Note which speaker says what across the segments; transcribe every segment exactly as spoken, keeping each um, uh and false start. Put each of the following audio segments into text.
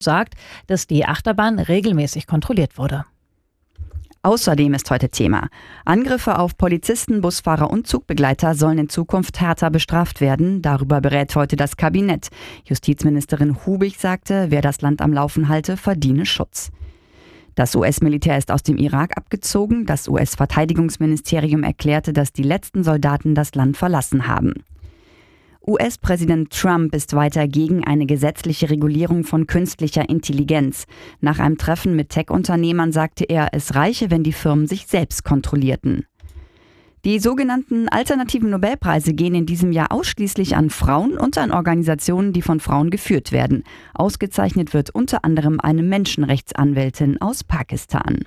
Speaker 1: sagt, dass die Achterbahn regelmäßig kontrolliert wurde.
Speaker 2: Außerdem ist heute Thema: Angriffe auf Polizisten, Busfahrer und Zugbegleiter sollen in Zukunft härter bestraft werden. Darüber berät heute das Kabinett. Justizministerin Hubig sagte, wer das Land am Laufen halte, verdiene Schutz. Das U S-Militär ist aus dem Irak abgezogen. Das U S-Verteidigungsministerium erklärte, dass die letzten Soldaten das Land verlassen haben. U S-Präsident Trump ist weiter gegen eine gesetzliche Regulierung von künstlicher Intelligenz. Nach einem Treffen mit Tech-Unternehmern sagte er, es reiche, wenn die Firmen sich selbst kontrollierten. Die sogenannten alternativen Nobelpreise gehen in diesem Jahr ausschließlich an Frauen und an Organisationen, die von Frauen geführt werden. Ausgezeichnet wird unter anderem eine Menschenrechtsanwältin aus Pakistan.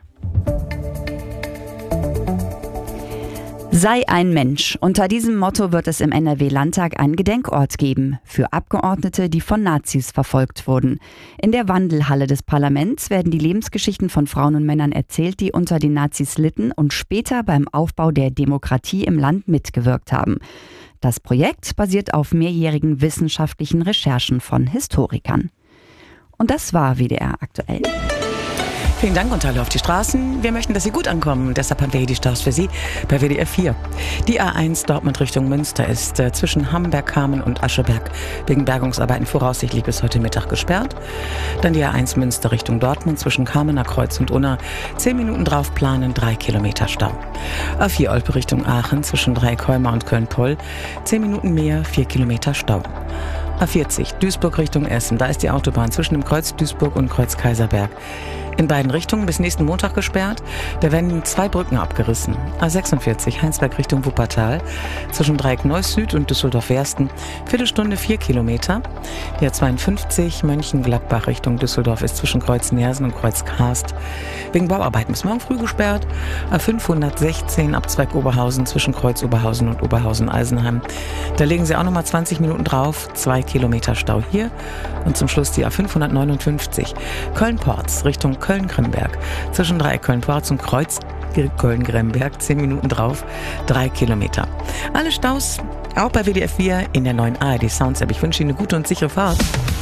Speaker 2: Sei ein Mensch. Unter diesem Motto wird es im N R W-Landtag einen Gedenkort geben für Abgeordnete, die von Nazis verfolgt wurden. In der Wandelhalle des Parlaments werden die Lebensgeschichten von Frauen und Männern erzählt, die unter den Nazis litten und später beim Aufbau der Demokratie im Land mitgewirkt haben. Das Projekt basiert auf mehrjährigen wissenschaftlichen Recherchen von Historikern. Und das war W D R aktuell.
Speaker 3: Vielen Dank und hallo auf die Straßen. Wir möchten, dass Sie gut ankommen. Deshalb haben wir hier die Staus für Sie bei W D R vier. Die A eins Dortmund Richtung Münster ist äh, zwischen Hamberg, Kamen und Ascheberg wegen Bergungsarbeiten voraussichtlich bis heute Mittag gesperrt. Dann die A eins Münster Richtung Dortmund zwischen Kamener Kreuz und Unna. Zehn Minuten drauf planen, drei Kilometer Stau. A vier Olpe Richtung Aachen zwischen Dreikolmer und Köln-Poll. Zehn Minuten mehr, vier Kilometer Stau. A vierzig Duisburg Richtung Essen. Da ist die Autobahn zwischen dem Kreuz Duisburg und Kreuz Kaiserberg in beiden Richtungen bis nächsten Montag gesperrt. Da werden zwei Brücken abgerissen. A sechsundvierzig Heinsberg Richtung Wuppertal zwischen Dreieck Neuss Süd und Düsseldorf-Wersten. Viertelstunde vier Kilometer. Die A zweiundfünfzig Mönchengladbach Richtung Düsseldorf ist zwischen Kreuz Nersen und Kreuz Karst wegen Bauarbeiten bis morgen früh gesperrt. A fünfhundertsechzehn Abzweig Oberhausen zwischen Kreuz Oberhausen und Oberhausen-Eisenheim. Da legen Sie auch nochmal zwanzig Minuten drauf. Zwei Kilometer Stau hier. Und zum Schluss die A fünfhundertneunundfünfzig Köln-Porz Richtung Köln-Gremberg. Zwischen Dreieck Köln-Porz und Kreuz Köln-Gremberg. Zehn Minuten drauf. Drei Kilometer. Alle Staus auch bei W D R vier in der neuen A R D Sounds App. Ich wünsche Ihnen eine gute und sichere Fahrt.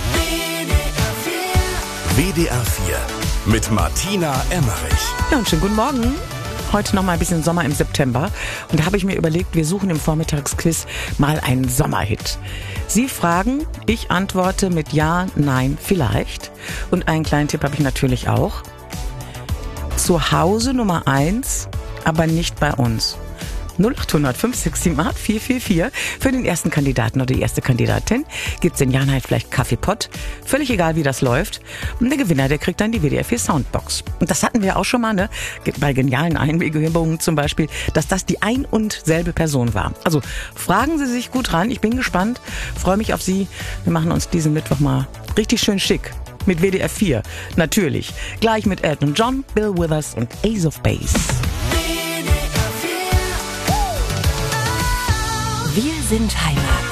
Speaker 4: W D R vier mit Martina Emmerich.
Speaker 3: Ja, und schönen guten Morgen. Heute noch mal ein bisschen Sommer im September. Und da habe ich mir überlegt, wir suchen im Vormittagsquiz mal einen Sommerhit. Sie fragen, ich antworte mit Ja, Nein, vielleicht. Und einen kleinen Tipp habe ich natürlich auch. Zu Hause Nummer eins, aber nicht bei uns. null acht hundert fünf sechs sieben acht vier vier vier. Für den ersten Kandidaten oder die erste Kandidatin gibt's den Jan halt vielleicht Kaffeepott. Völlig egal, wie das läuft. Und der Gewinner, der kriegt dann die W D R vier Soundbox. Und das hatten wir auch schon mal, ne? Bei genialen Einwegübungen zum Beispiel, dass das die ein und selbe Person war. Also fragen Sie sich gut ran. Ich bin gespannt. Freue mich auf Sie. Wir machen uns diesen Mittwoch mal richtig schön schick. Mit W D R vier. Natürlich. Gleich mit Elton John, Bill Withers und Ace of Base.
Speaker 5: Wir sind Heimat.